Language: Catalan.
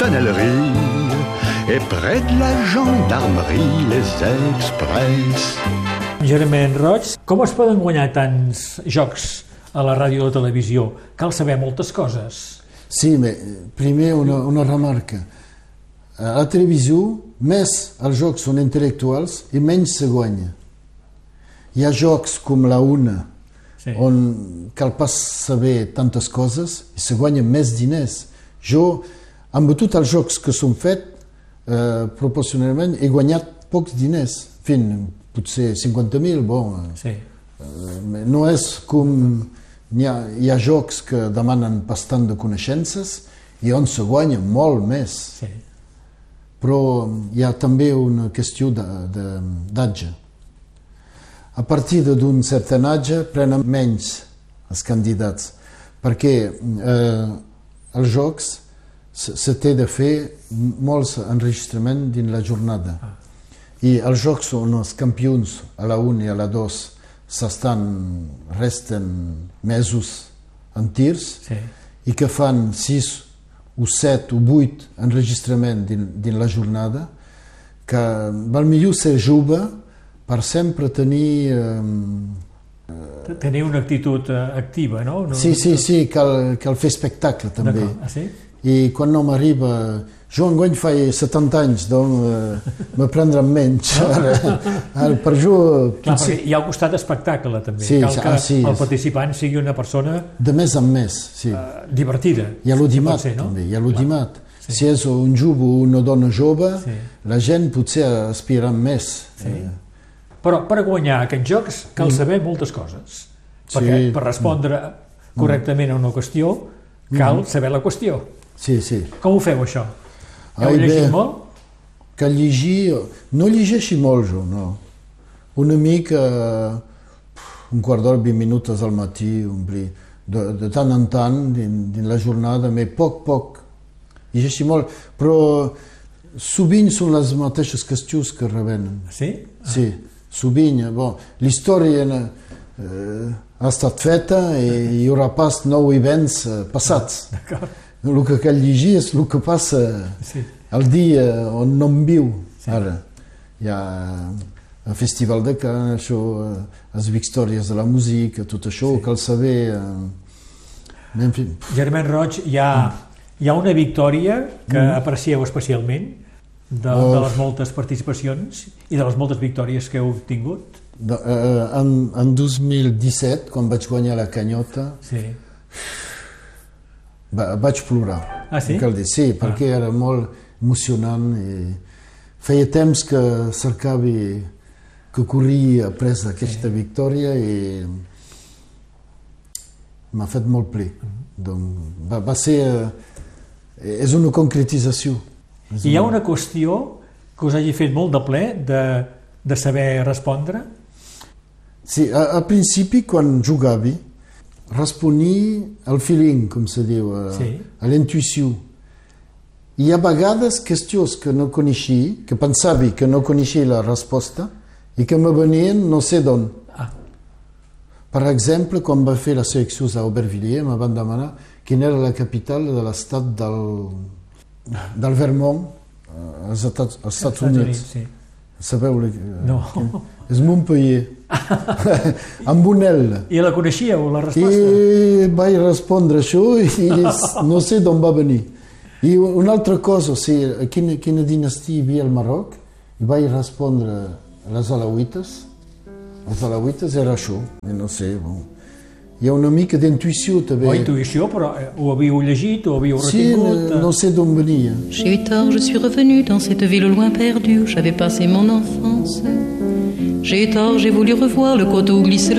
sonneries. Et près de la gendarmerie, les express. Germain Roig, com es poden guanyar tants jocs a la ràdio o la televisió? Cal saber moltes coses. Sí, mais primer una remarca. A la televisió, més els jocs són intel·lectuals i menys se guanya. Hi ha jocs com la Una, sí, on cal pas saber tantes coses i se guanyen més diners. Jo, amb tots els jocs que són fets, proporcionalment he guanyat pocs diners, potser 50.000, bon. Sí. No és com... Hi ha jocs que demanen bastant de coneixences i on se guanya molt més. Sí. Però hi ha també una qüestió d'atge. A partir d'un cert age prenen menys els candidats, perquè els jocs se té de fer molts enregistraments dins la jornada. I els jocs on els campions a la 1 i a la 2 resten mesos en tirs, sí, i que fan 6 o 7 o 8 enregistraments dins la jornada, que val millor ser jove per sempre tenir... Tenir una actitud activa, no? Sí, cal fer espectacle també. Ah, sí? I quan no m'arriba... Jo enguany faig 70 anys, doncs me prendran menys. Ara, per jo... Clar, perquè hi ha un costat espectacle, també. Sí, cal que el participant sigui una persona... De més en més, sí. Divertida. Hi ha l'audimat, també. Hi ha l'audimat. Si és un jove o una dona jove, la gent potser aspira més. Però per guanyar aquests jocs cal saber moltes coses. Perquè per respondre correctament a una qüestió cal saber la qüestió. Sí. Com ho feu, això? Heu llegit molt? Que llegir... No llegeixi molt, jo, no. Una mica, un quart d'hora, 20 minuts al matí, de tant en tant, dins la jornada, però poc. Llegeixi molt, però sovint són les mateixes qüestions que revenen. Sí? Sí, sovint. L'història ha estat feta i hi haurà pas 9 events passats. D'acord. El que cal llegir és el que passa el dia on no em viu. Ara hi ha el Festival de Cannes, les victòries de la música, tot això, cal saber... Germain Roig, hi ha una victòria que aprecieu especialment de les moltes participacions i de les moltes victòries que heu obtingut? En 2017, quan vaig guanyar la canyota, vaig plorar. Ah, sí? Sí, perquè era molt emocionant i feia temps que cercava que corria après aquesta victòria i m'ha fet molt ple. Va ser... És una concretització. Hi ha una qüestió que us hagi fet molt de ple de saber respondre? Sí, al principi, quan jugava, responia al feeling, com se diu, a l'intuïció. Hi ha vegades qüestions que no coneixia, que pensava que no coneixia la resposta i que me venien no sé d'on. Per exemple, quan va fer les seleccions a Aubervilliers, me van demanar quina era la capital de l'estat del Vermont, als Estats Units. Sabeu? No. És Montpellier. Amb un L. I la coneixíeu, la resposta? I vaig respondre això i no sé d'on va venir. I una altra cosa, quina dinastia hi havia al Marroc, i vaig respondre les alauites. Les alauites era això, no sé, hi ha una mica d'intuïció també. Intuïció, però ho havíeu llegit, ho havíeu retingut? Sí, no sé d'on venia. J'ai eu tort, je suis revenu dans cette ville au loin perdue où j'avais passé mon enfance. J'ai eu tort, j'ai voulu revoir le coteau où glissait